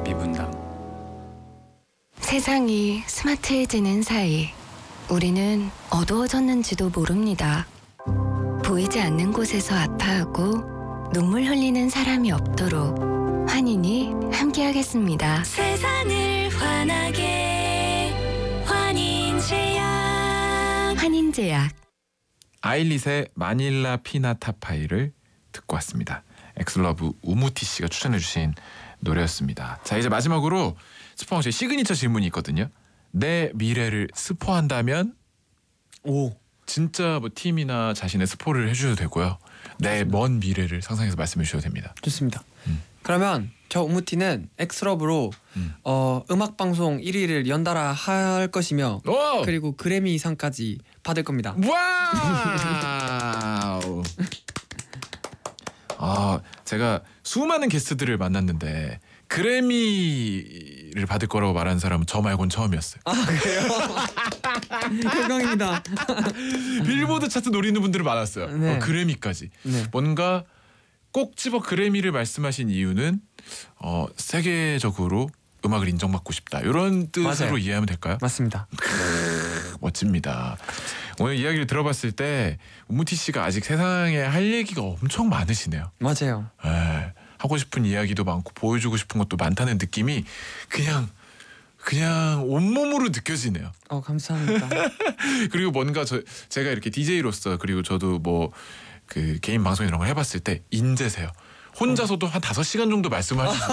미분당. 세상이 스마트해지는 사이 우리는 어두워졌는지도 모릅니다. 보이지 않는 곳에서 아파하고 눈물 흘리는 사람이 없도록 환인이 함께하겠습니다. 세상을 환하게 환인제약. 환인제약. 아일릿의 마닐라 피나타 파이를 듣고 왔습니다. 엑슬러브 우무티 씨가 추천해주신 노래였습니다. 자, 이제 마지막으로 스포왕 씨의 시그니처 질문이 있거든요. 내 미래를 스포한다면? 오, 진짜 뭐 팀이나 자신의 스포를 해주셔도 되고요. 내 먼 미래를 상상해서 말씀해 주셔도 됩니다. 좋습니다. 그러면 저 우무티는 엑스러브로 음악 방송 1위를 연달아 할 것이며 오! 그리고 그래미상까지 받을 겁니다. 와우. 제가 수많은 게스트들을 만났는데 그래미를 받을 거라고 말하는 사람은 저 말고는 처음이었어요. 아, 그래요? 영광입니다. 빌보드 차트 노리는 분들이 많았어요. 네. 그래미까지. 네. 뭔가 꼭 집어 그래미를 말씀하신 이유는 세계적으로 음악을 인정받고 싶다. 이런 뜻으로 맞아요. 이해하면 될까요? 맞습니다. 멋집니다. 오늘 이야기를 들어봤을 때 우무티 씨가 아직 세상에 할 얘기가 엄청 많으시네요. 맞아요. 예, 하고 싶은 이야기도 많고 보여주고 싶은 것도 많다는 느낌이 그냥 온몸으로 느껴지네요. 감사합니다. 그리고 뭔가 제가 이렇게 DJ로서 그리고 저도 뭐 그 개인 방송 이런 걸 해봤을 때 인재세요. 혼자서도 한 5시간 정도 말씀하시죠.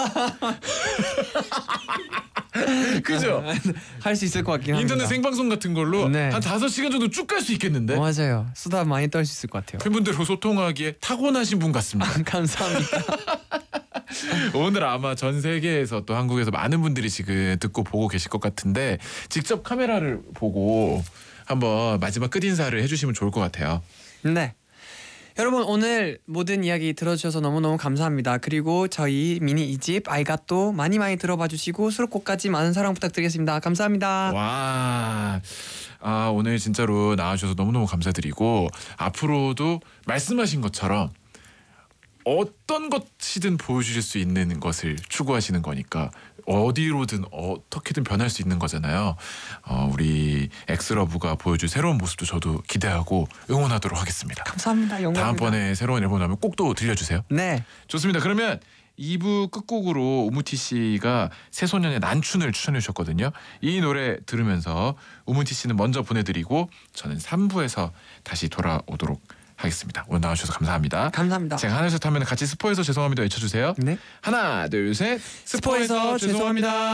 그죠? 할 수 있을 것 같긴 합니다. 인터넷 생방송 같은 걸로 네. 한 5시간 정도 쭉 갈 수 있겠는데? 맞아요. 수다 많이 떨 수 있을 것 같아요. 팬분들과 소통하기에 타고나신 분 같습니다. 감사합니다. 오늘 아마 전 세계에서 또 한국에서 많은 분들이 지금 듣고 보고 계실 것 같은데 직접 카메라를 보고 한번 마지막 끝인사를 해주시면 좋을 것 같아요. 네. 여러분 오늘 모든 이야기 들어주셔서 너무너무 감사합니다. 그리고 저희 미니 2집 아이갓도 많이 들어봐 주시고 수록곡까지 많은 사랑 부탁드리겠습니다. 감사합니다. 와, 오늘 진짜로 나와주셔서 너무너무 감사드리고 앞으로도 말씀하신 것처럼 어떤 것이든 보여주실 수 있는 것을 추구하시는 거니까 어디로든 어떻게든 변할 수 있는 거잖아요. 우리 엑스러브가 보여줄 새로운 모습도 저도 기대하고 응원하도록 하겠습니다. 감사합니다. 영광입니다. 다음번에 새로운 앨범 나오면 꼭 또 들려주세요. 네. 좋습니다. 그러면 2부 끝곡으로 우무티 씨가 새소년의 난춘을 추천해 주셨거든요. 이 노래 들으면서 우무티 씨는 먼저 보내드리고 저는 3부에서 다시 돌아오도록 하겠습니다. 오늘 나와주셔서 감사합니다. 감사합니다. 제가 하나 둘 셋 하면 같이 스포해서 죄송합니다 외쳐주세요. 네. 하나 둘 셋 스포해서 죄송합니다.